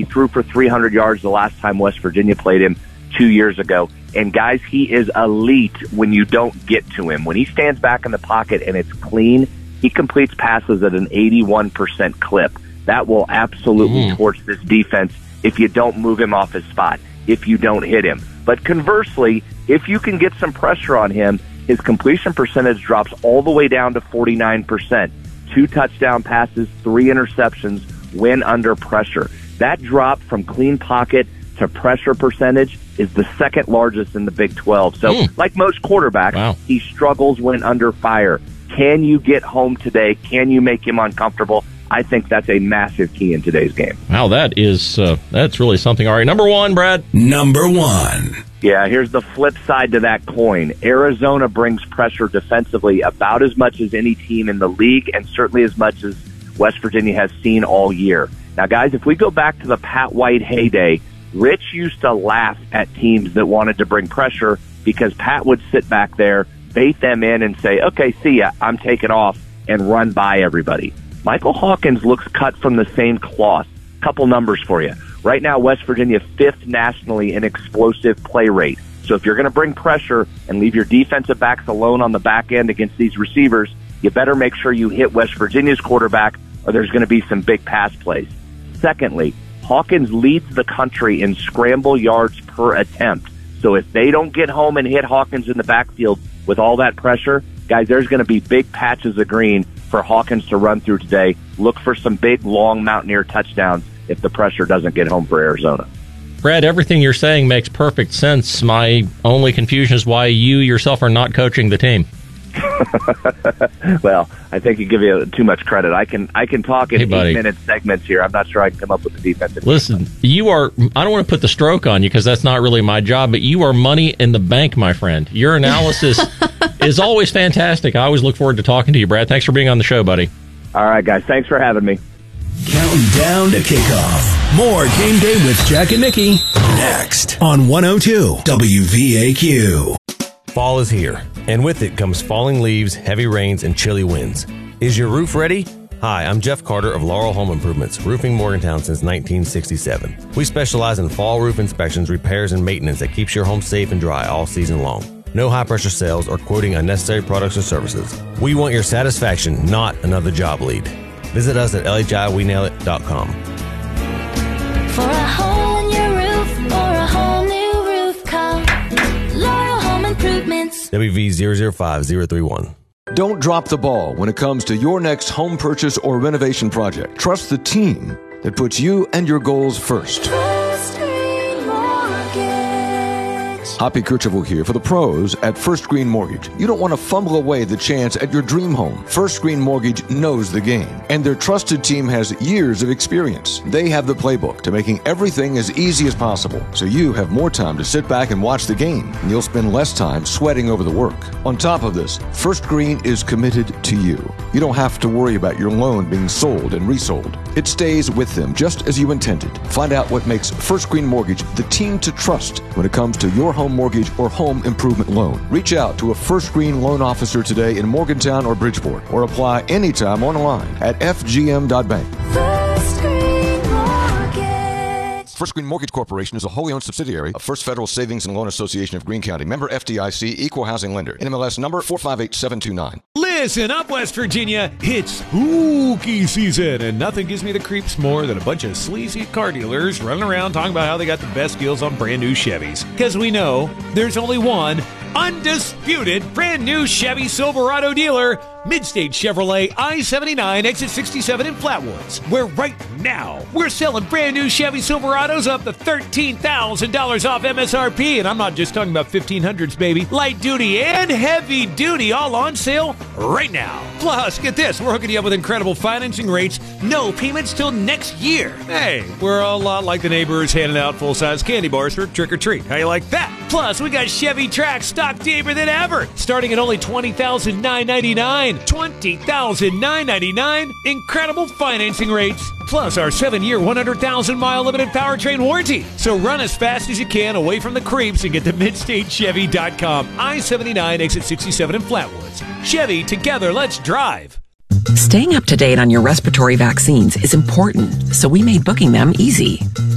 threw for 300 yards the last time West Virginia played him 2 years ago. And, guys, he is elite when you don't get to him. When he stands back in the pocket and it's clean, he completes passes at an 81% clip. That will absolutely torch this defense if you don't move him off his spot, if you don't hit him. But conversely, if you can get some pressure on him, his completion percentage drops all the way down to 49%. 2 touchdown passes, 3 interceptions when under pressure. That drop from clean pocket to pressure percentage is the second largest in the Big 12. So, like most quarterbacks, he struggles when under fire. Can you get home today? Can you make him uncomfortable? I think that's a massive key in today's game. Wow, that's really something. All right, number 1, Brad. Number 1. Yeah, here's the flip side to that coin. Arizona brings pressure defensively about as much as any team in the league, and certainly as much as West Virginia has seen all year. Now, guys, if we go back to the Pat White heyday, Rich used to laugh at teams that wanted to bring pressure because Pat would sit back there, bait them in, and say, okay, see ya, I'm taking off, and run by everybody. Michael Hawkins looks cut from the same cloth. Couple numbers for you. Right now, West Virginia 5th nationally in explosive play rate. So if you're going to bring pressure and leave your defensive backs alone on the back end against these receivers, you better make sure you hit West Virginia's quarterback or there's going to be some big pass plays. Secondly, Hawkins leads the country in scramble yards per attempt. So if they don't get home and hit Hawkins in the backfield with all that pressure, guys, there's going to be big patches of green for Hawkins to run through today. Look for some big, long Mountaineer touchdowns if the pressure doesn't get home for Arizona. Brad, everything you're saying makes perfect sense. My only confusion is why you yourself are not coaching the tem. Well, I think you give you too much credit. I can talk in 8-minute segments here. I'm not sure I can come up with the defensive. Listen, you are. I don't want to put the stroke on you because that's not really my job. But you are money in the bank, my friend. Your analysis is always fantastic. I always look forward to talking to you, Brad. Thanks for being on the show, buddy. All right, guys. Thanks for having me. Counting down to kickoff. More Game Day with Jack and Mickey next on 102 WVAQ. Fall is here, and with it comes falling leaves, heavy rains, and chilly winds. Is your roof ready? Hi, I'm Jeff Carter of Laurel Home Improvements, roofing Morgantown since 1967. We specialize in fall roof inspections, repairs, and maintenance that keeps your home safe and dry all season long. No high-pressure sales or quoting unnecessary products or services. We want your satisfaction, not another job lead. Visit us at LHIWeNailIt.com. For a hole in your roof or a whole new roof, call Laurel Home Improvements. WV005031. Don't drop the ball when it comes to your next home purchase or renovation project. Trust the team that puts you and your goals first. Hoppy Kercheval here for the pros at First Green Mortgage. You don't want to fumble away the chance at your dream home. First Green Mortgage knows the game, and their trusted team has years of experience. They have the playbook to making everything as easy as possible, so you have more time to sit back and watch the game, and you'll spend less time sweating over the work. On top of this, First Green is committed to you. You don't have to worry about your loan being sold and resold. It stays with them just as you intended. Find out what makes First Green Mortgage the team to trust when it comes to your home mortgage or home improvement loan. Reach out to a First Green loan officer today in Morgantown or Bridgeport, or apply anytime online at fgm.bank. First Green Mortgage. First Green Mortgage Corporation is a wholly owned subsidiary of First Federal Savings and Loan Association of Greene County. Member FDIC, Equal Housing Lender. NMLS number 458729. Listen up, West Virginia. It's spooky season, and nothing gives me the creeps more than a bunch of sleazy car dealers running around talking about how they got the best deals on brand new Chevys. Because we know there's only one undisputed brand new Chevy Silverado dealer, Midstate Chevrolet I-79 exit 67 in Flatwoods, where right now we're selling brand new Chevy Silverados up to $13,000 off MSRP, and I'm not just talking about 1500s, baby. Light duty and heavy duty all on sale right now. Plus, get this, we're hooking you up with incredible financing rates, no payments till next year. Hey, we're a lot like the neighbors handing out full-size candy bars for trick-or-treat. How you like that? Plus, we got Chevy Trax stock deeper than ever, starting at only $20,999. $20,999. Incredible financing rates. Plus our 7-year, 100,000-mile limited powertrain warranty. So run as fast as you can away from the creeps and get to MidstateChevy.com. I-79 exit 67 in Flatwoods. Chevy, together, let's drive. Staying up to date on your respiratory vaccines is important, so we made booking them easy.